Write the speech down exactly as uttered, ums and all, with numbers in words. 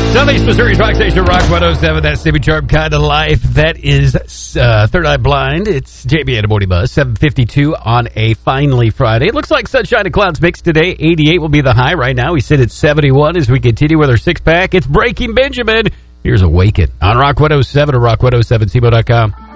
Southeast Missouri's Rock Station, Rock one oh seven. That's Simi Charm Kind of Life. That is uh, Third Eye Blind. It's J B and the Morning Buzz, seven fifty-two on a finally Friday. It looks like sunshine and clouds mixed today. eighty-eight will be the high. Right now we sit at seventy-one as we continue with our six-pack. It's Breaking Benjamin. Here's Awaken on Rock one oh seven or rock one oh seven C M O dot com.